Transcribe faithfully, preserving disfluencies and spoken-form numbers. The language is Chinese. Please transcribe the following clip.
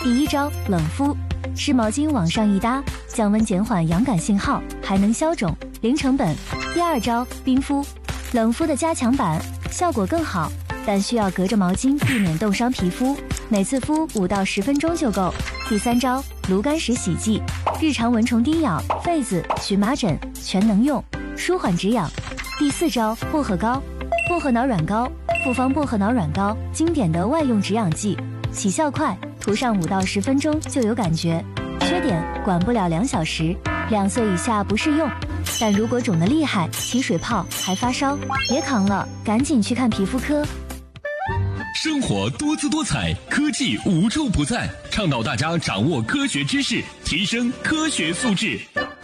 第一招，冷敷，湿毛巾往上一搭，降温减缓痒感信号，还能消肿，零成本。第二招，冰敷，冷敷的加强版，效果更好，但需要隔着毛巾避免冻伤皮肤，每次敷五到十分钟就够。第三招，炉甘石洗剂，日常蚊虫叮咬、痱子、荨麻疹全能用，舒缓止痒。第四招，薄荷膏，薄荷脑软膏，复方薄荷脑软膏，经典的外用止痒剂，起效快，涂上五到十分钟就有感觉。缺点，管不了两小时，两岁以下不适用。但如果肿得厉害，起水泡还发烧，别扛了，赶紧去看皮肤科。 生活多姿多彩，科技无处不在，倡导大家掌握科学知识，提升科学素质。